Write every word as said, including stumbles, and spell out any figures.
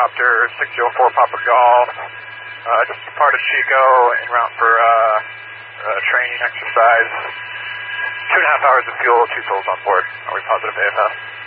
helicopter six zero four Papa Golf, uh, just departed Chico en route for uh, uh, training exercise. Two and a half hours of fuel, two souls on board. Are we positive A F S?